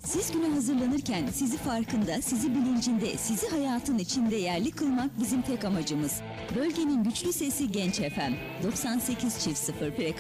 Siz güne hazırlanırken sizi farkında, sizi bilincinde, sizi hayatın içinde yerli kılmak bizim tek amacımız. Bölgenin güçlü sesi Genç FM 98.0 frekans.